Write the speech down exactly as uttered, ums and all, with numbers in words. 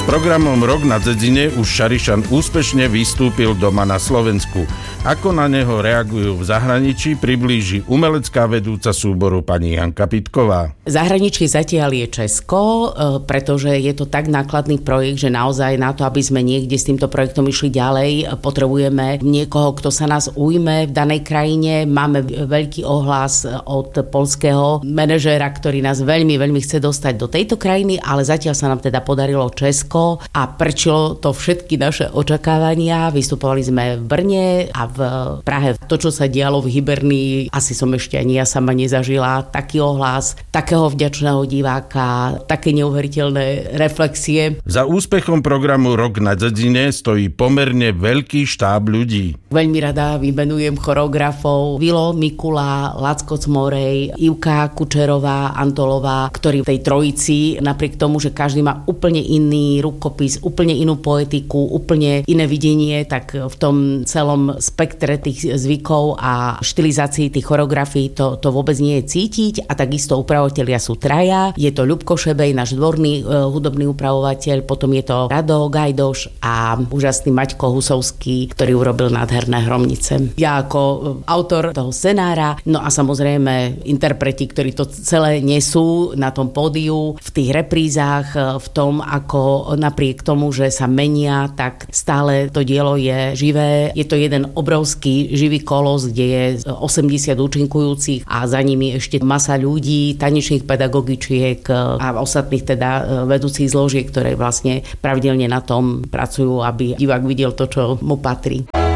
Programom Rok na Dzedzine už Šarišan úspešne vystúpil doma na Slovensku. Ako na neho reagujú v zahraničí, priblíži umelecká vedúca súboru pani Janka Pitková. Zahraničí zatiaľ je Česko, pretože je to tak nákladný projekt, že naozaj na to, aby sme niekde s týmto projektom išli ďalej, potrebujeme niekoho, kto sa nás ujme v danej krajine. Máme veľký ohlas od poľského manažéra, ktorý nás veľmi, veľmi chce dostať do tejto krajiny, ale zatiaľ sa nám teda podarilo Česko a prečilo to všetky naše očakávania. Vystupovali sme v Brne a v Prahe. To, čo sa dialo v Hybernii, asi som ešte ani ja sama nezažila. Taký ohlas, takého vďačného diváka, také neuveriteľné reflexie. Za úspechom programu Rok na Dzedzine stojí pomerne veľký štáb ľudí. Veľmi rada vymenujem choreografov Vilo Mikula, Lacko Cmorej, Ivka Kučerová, Antolová, ktorí v tej trojici, napriek tomu, že každý má úplne iný rukopis, úplne inú poetiku, úplne iné videnie, tak v tom celom spektre tých zvykov a štilizácií tých choreografií to, to vôbec nie je cítiť a takisto upravovatelia sú traja. Je to Ľubko Šebej, náš dvorný e, hudobný upravovateľ, potom je to Rado Gajdoš a úžasný Maťko Husovský, ktorý urobil nádherné Hromnice. Ja ako e, autor toho scenára, no a samozrejme interpreti, ktorí to celé nesú na tom pódiu, v tých reprízach, e, v tom, ako napriek tomu, že sa menia, tak stále to dielo je živé. Je to jeden obrovský živý kolos, kde je osemdesiat účinkujúcich a za nimi ešte masa ľudí, tanečných pedagogičiek a ostatných teda vedúcich zložiek, ktoré vlastne pravidelne na tom pracujú, aby divák videl to, čo mu patrí.